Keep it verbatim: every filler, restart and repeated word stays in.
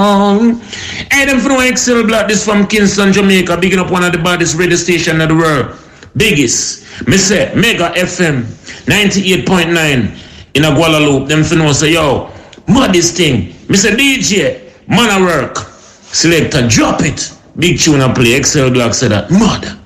Hey, them from X L Black, this from Kingston, Jamaica, bigging up one of the baddest radio station in the world. Biggest. Me say, Mega F M, ninety-eight point nine in a Guadalupe. Them finna say, yo, mud this thing. Me say, D J, man a work. Selector, drop it. Big tune and play. X L Black said that, mud.